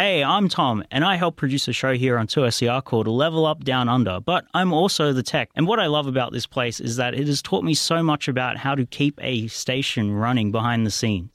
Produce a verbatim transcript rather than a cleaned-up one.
Hey, I'm Tom, and I help produce a show here on two S E R called Level Up Down Under, but I'm also the tech. And what I love about this place is that it has taught me so much about how to keep a station running behind the scenes.